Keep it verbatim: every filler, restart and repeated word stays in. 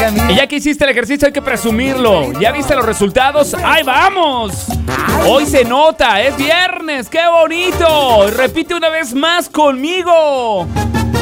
llega a mí. Y ya que hiciste el ejercicio hay que presumirlo. ¿Ya viste los resultados? ¡Ahí vamos! Hoy se nota, es viernes, ¡qué bonito! Repite una vez más conmigo.